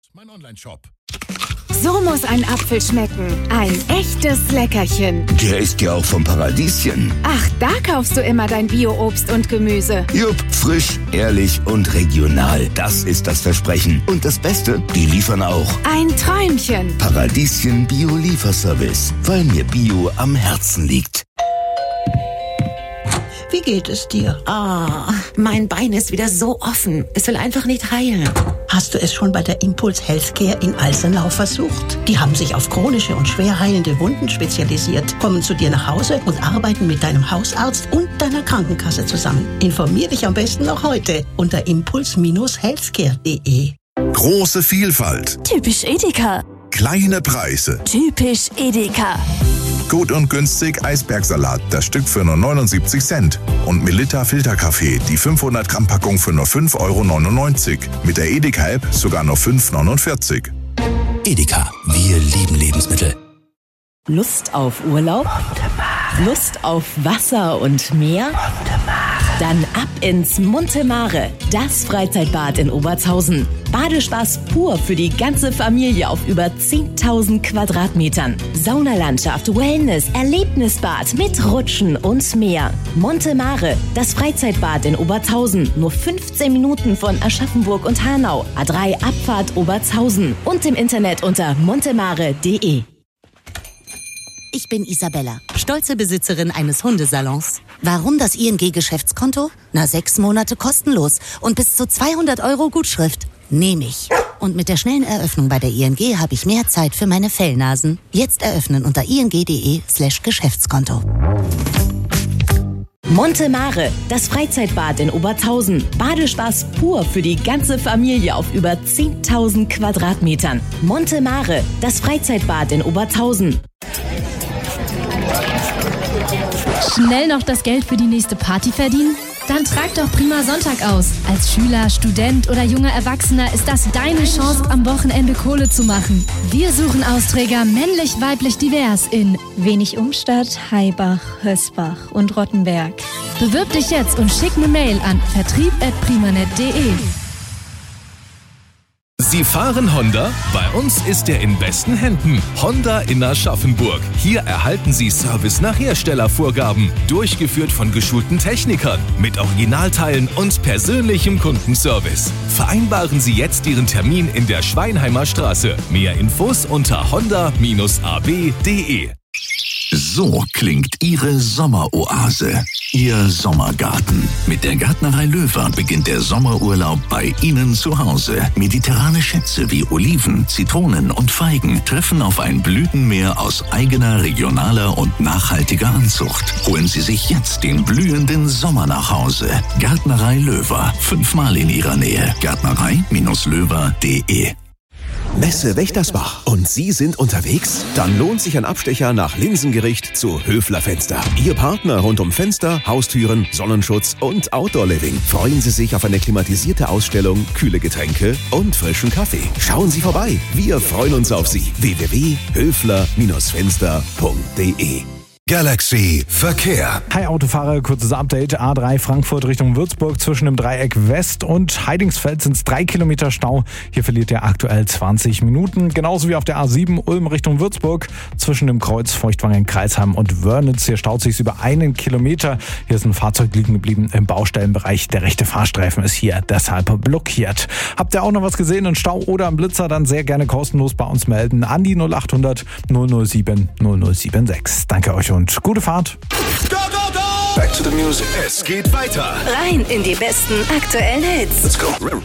Mein Onlineshop. So muss ein Apfel schmecken. Ein echtes Leckerchen. Der ist ja auch vom Paradieschen. Ach, da kaufst du immer dein Bio-Obst und Gemüse. Jupp, frisch, ehrlich und regional. Das ist das Versprechen. Und das Beste, die liefern auch. Ein Träumchen. Paradieschen Bio-Lieferservice. Weil mir Bio am Herzen liegt. Wie geht es dir? Mein Bein ist wieder so offen. Es will einfach nicht heilen. Hast du es schon bei der Impuls Healthcare in Alsenau versucht? Die haben sich auf chronische und schwer heilende Wunden spezialisiert, kommen zu dir nach Hause und arbeiten mit deinem Hausarzt und deiner Krankenkasse zusammen. Informier dich am besten noch heute unter impuls-healthcare.de. Große Vielfalt. Typisch Edeka. Kleine Preise. Typisch Edeka. Gut und günstig Eisbergsalat, das Stück für nur 79 Cent. Und Melitta Filterkaffee, die 500 Gramm Packung für nur 5,99 €. Mit der Edeka-App sogar nur 5,49 €. Edeka, wir lieben Lebensmittel. Lust auf Urlaub? Lust auf Wasser und Meer? Dann ab ins Monte Mare, das Freizeitbad in Obertshausen. Badespaß pur für die ganze Familie auf über 10.000 Quadratmetern. Saunalandschaft, Wellness, Erlebnisbad mit Rutschen und mehr. Monte Mare, das Freizeitbad in Obertshausen. Nur 15 Minuten von Aschaffenburg und Hanau. A3 Abfahrt Obertshausen. Und im Internet unter montemare.de. Ich bin Isabella, stolze Besitzerin eines Hundesalons. Warum das ING-Geschäftskonto? 6 Monate kostenlos und bis zu 200 € Gutschrift. Nehme ich. Und mit der schnellen Eröffnung bei der ING habe ich mehr Zeit für meine Fellnasen. Jetzt eröffnen unter ing.de/Geschäftskonto. Monte Mare, das Freizeitbad in Obertshausen. Badespaß pur für die ganze Familie auf über 10.000 Quadratmetern. Monte Mare, das Freizeitbad in Obertshausen. Schnell noch das Geld für die nächste Party verdienen? Dann trag doch Prima Sonntag aus. Als Schüler, Student oder junger Erwachsener ist das deine Chance, am Wochenende Kohle zu machen. Wir suchen Austräger männlich, weiblich, divers in Wenig Umstadt, Haibach, Hösbach und Rottenberg. Bewirb dich jetzt und schick eine Mail an vertrieb@primanet.de. Sie fahren Honda? Bei uns ist er in besten Händen. Honda in Aschaffenburg. Hier erhalten Sie Service nach Herstellervorgaben. Durchgeführt von geschulten Technikern. Mit Originalteilen und persönlichem Kundenservice. Vereinbaren Sie jetzt Ihren Termin in der Schweinheimer Straße. Mehr Infos unter honda-ab.de. So klingt Ihre Sommeroase, Ihr Sommergarten. Mit der Gärtnerei Löwer beginnt der Sommerurlaub bei Ihnen zu Hause. Mediterrane Schätze wie Oliven, Zitronen und Feigen treffen auf ein Blütenmeer aus eigener, regionaler und nachhaltiger Anzucht. Holen Sie sich jetzt den blühenden Sommer nach Hause. Gärtnerei Löwer, 5-mal in Ihrer Nähe. Gärtnerei-löwer.de. Messe Wächtersbach. Und Sie sind unterwegs? Dann lohnt sich ein Abstecher nach Linsengericht zu Höfler Fenster. Ihr Partner rund um Fenster, Haustüren, Sonnenschutz und Outdoor-Living. Freuen Sie sich auf eine klimatisierte Ausstellung, kühle Getränke und frischen Kaffee. Schauen Sie vorbei. Wir freuen uns auf Sie. www.höfler-fenster.de. Galaxy Verkehr. Hi Autofahrer, kurzes Update. A3 Frankfurt Richtung Würzburg zwischen dem Dreieck West und Heidingsfeld sind es 3 Kilometer Stau. Hier verliert ihr aktuell 20 Minuten. Genauso wie auf der A7 Ulm Richtung Würzburg zwischen dem Kreuz Feuchtwangen-Kreisheim und Wörnitz. Hier staut sich über 1 Kilometer. Hier ist ein Fahrzeug liegen geblieben im Baustellenbereich. Der rechte Fahrstreifen ist hier deshalb blockiert. Habt ihr auch noch was gesehen, einen Stau oder einen Blitzer, dann sehr gerne kostenlos bei uns melden an die 0800 007 0076. Danke euch und gute Fahrt. Go, go, go! Back to the music. Es geht weiter. Rein in die besten aktuellen Hits. Let's go.